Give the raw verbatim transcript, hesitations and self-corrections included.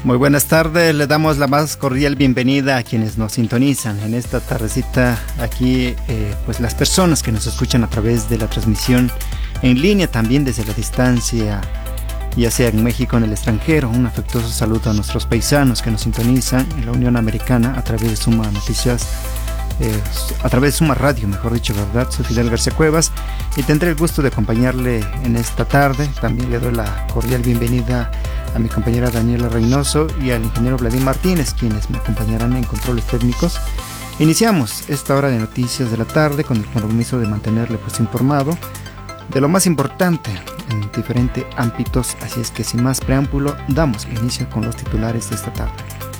Muy buenas tardes, le damos la más cordial bienvenida a quienes nos sintonizan en esta tardecita aquí, eh, pues las personas que nos escuchan a través de la transmisión en línea, también desde la distancia, ya sea en México o en el extranjero. Un afectuoso saludo a nuestros paisanos que nos sintonizan en la Unión Americana a través de Suma Noticias, eh, a través de Suma Radio, mejor dicho, ¿verdad? Soy Fidel García Cuevas y tendré el gusto de acompañarle en esta tarde. También le doy la cordial bienvenida a mi compañera Daniela Reynoso y al ingeniero Vladimir Martínez, quienes me acompañarán en controles técnicos. Iniciamos esta hora de noticias de la tarde con el compromiso de mantenerle pues informado de lo más importante en diferentes ámbitos, así es que sin más preámbulo, damos inicio con los titulares de esta tarde.